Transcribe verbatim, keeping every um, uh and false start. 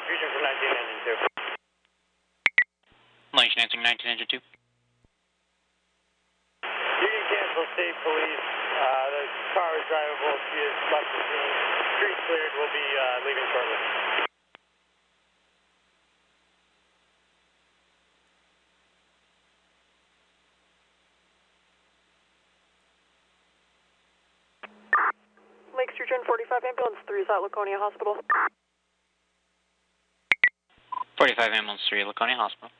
Fusion from nineteen engine two. Lynch answering nineteen engine two. You can cancel state police. Uh, the car is drivable. She is left the scene. Street cleared. We'll be uh, leaving shortly. Lake Street forty-five ambulance three is at Laconia Hospital. forty-five ambulance three, Laconia Hospital.